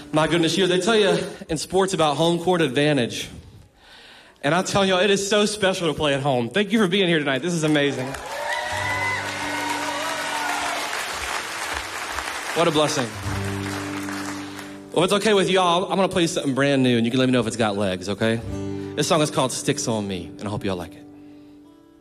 My goodness, they tell you in sports about home court advantage. And I'm telling y'all, it is so special to play at home. Thank you for being here tonight. This is amazing. What a blessing. Well, if it's okay with y'all, I'm going to play you something brand new, and you can let me know if it's got legs, okay? This song is called Sticks on Me, and I hope y'all like it.